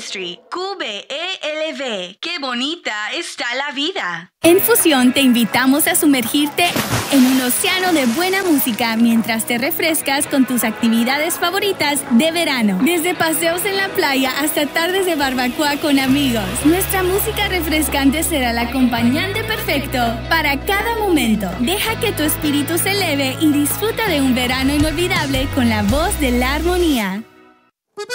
Ministry. QBELV. ¡Qué bonita está la vida! En Fusión te invitamos a sumergirte en un océano de buena música mientras te refrescas con tus actividades favoritas de verano. Desde paseos en la playa hasta tardes de barbacoa con amigos. Nuestra música refrescante será el acompañante perfecto para cada momento. Deja que tu espíritu se eleve y disfruta de un verano inolvidable con la voz de la armonía.